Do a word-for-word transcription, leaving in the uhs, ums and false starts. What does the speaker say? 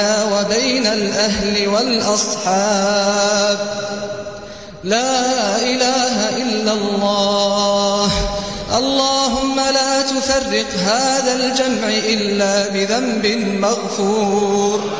وبين الأهل والأصحاب. لا إله إلا الله. اللهم لا تفرق هذا الجمع إلا بذنب مغفور.